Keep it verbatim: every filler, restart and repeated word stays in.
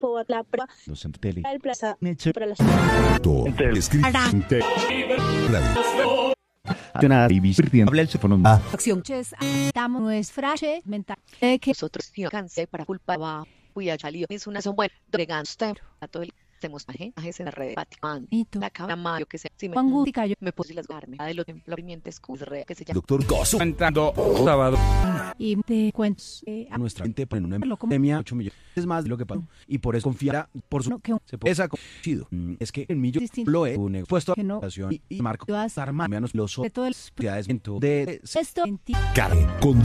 por la prueba Docente tele. del plaza Neche. para las Escribente. Radio. Y visitando. Habla el teléfono. Ah. Acción ches, estamos no es frase mental. Eh, que Nosotros tío cansé para culpa va fui a Chalío es una son buena bregan stem a todo el hacemos aje aje en la red Batman y tú, la cabra mayo que se si me Juan Guti cayó me puse las garme de los templamientos re que se llama Doctor Gozo. Cantando sábado. y te cuentos. Eh, A nuestra gente ponen una Lo como- pandemia ocho millones. Es más de lo que pasó. Y por eso confiará por su. no, que un- Se puede esa chido. Mm, Es que en millo Distinto. lo he un expuesto a Que no. situación y, y marco Tú has- arma menos los de todo el sociedades de, de esto en ti. carne con